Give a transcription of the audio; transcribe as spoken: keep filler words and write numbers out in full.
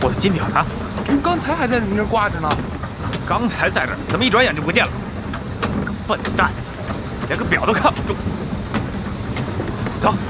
我的金表呢？ 刚才还在你那儿挂着呢。 刚才在这儿，怎么一转眼就不见了？个笨蛋，连个表都看不住。走。